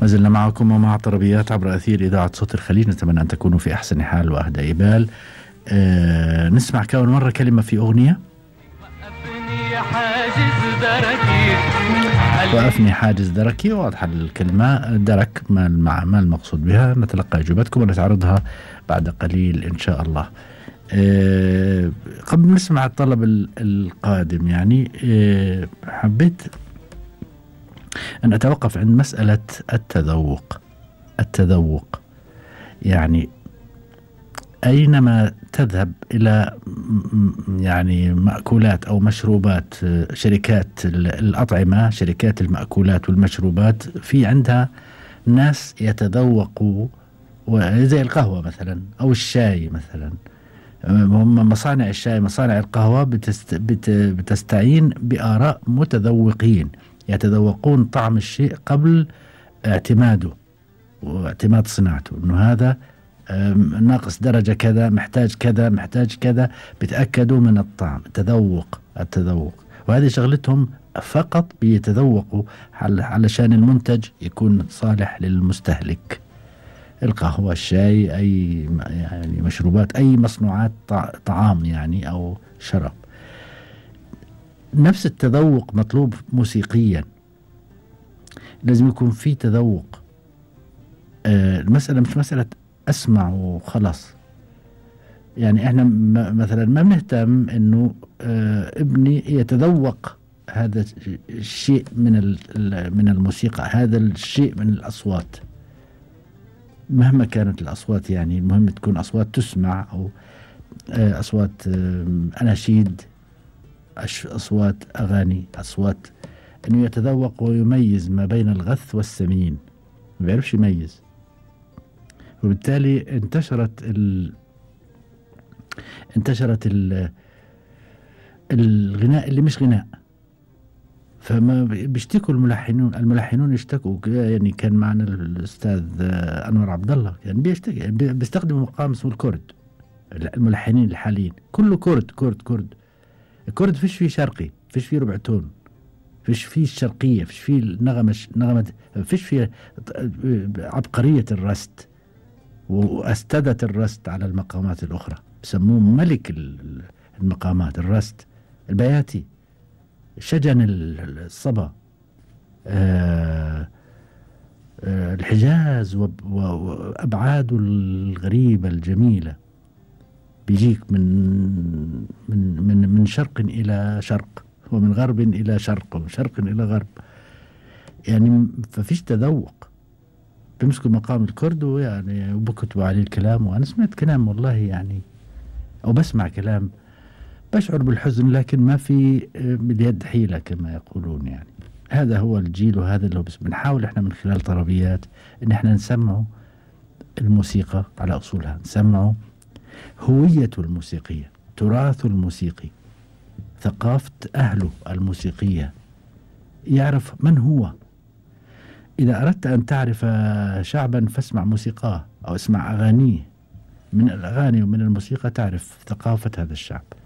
ما زلنا معكم ومع طربيات عبر أثير إذاعة صوت الخليج. نتمنى أن تكونوا في أحسن حال وأهدى بال. نسمع كون مرة كلمة في أغنية. وقفني حاجز دركي، واضحة الكلمة درك، ما المقصود بها. نتلقى إجابتكم ونتعرضها بعد قليل إن شاء الله. قبل نسمع الطلب القادم، يعني حبيت أن أتوقف عند مسألة التذوق. يعني أينما تذهب إلى يعني مأكولات أو مشروبات، شركات الأطعمة، شركات المأكولات والمشروبات، في عندها ناس يتذوقوا، زي القهوة مثلا أو الشاي مثلا. هم مصانع الشاي، مصانع القهوة بتستعين بآراء متذوقين يتذوقون طعم الشيء قبل اعتماده واعتماد صناعته، انه هذا ناقص درجة كذا، محتاج كذا، محتاج كذا، بيتأكدوا من الطعم. التذوق، وهذه شغلتهم فقط، بيتذوقوا علشان المنتج يكون صالح للمستهلك. القهوة، الشاي، أي يعني مشروبات، أي مصنوعات طعام يعني أو شراب. نفس التذوق مطلوب موسيقيا، لازم يكون في تذوق. المسألة مش مسألة أسمع وخلاص. يعني إحنا مثلا ما بنهتم إنه ابني يتذوق هذا الشيء من الموسيقى، هذا الشيء من الأصوات، مهما كانت الأصوات. يعني المهم تكون أصوات تسمع، أو أصوات أناشيد، أصوات أغاني، أصوات، أنه يتذوق ويميز ما بين الغث والسمين. ما بيعرفش يميز، وبالتالي انتشرت الغناء اللي مش غناء. فما بيشتكوا الملحنون يشتكوا. يعني كان معنا الأستاذ أنور عبد الله، يعني بيشتكي، بيستخدموا مقام اسمه الكرد. الملحنين الحاليين كله كرد. الكرد فيش فيه شرقي، فيش فيه ربع تون، فيش فيه الشرقية، فيش فيه نغمة، فيش فيه عبقرية الرست وأستدة الرست على المقامات الأخرى. بسموه ملك المقامات، الرست، البياتي، شجن، الصبا، الحجاز وأبعاده الغريبة الجميلة. بيجيك من شرق إلى شرق، ومن غرب إلى شرق، ومن شرق إلى غرب. يعني ففيش تذوق. بيمسكوا مقام الكرد ويعني وبكتبوا عليه الكلام. وأنا سمعت كلام والله، يعني أو بسمع كلام بشعر بالحزن، لكن ما في باليد حيلة كما يقولون. يعني هذا هو الجيل، وهذا اللي بس بنحاول احنا من خلال طربيات ان احنا نسمعه الموسيقى على أصولها، نسمعه هويته الموسيقية، تراثه الموسيقي، ثقافة أهله الموسيقية، يعرف من هو. إذا أردت أن تعرف شعبا فاسمع موسيقاه، أو اسمع أغانيه. من الأغاني ومن الموسيقى تعرف ثقافة هذا الشعب.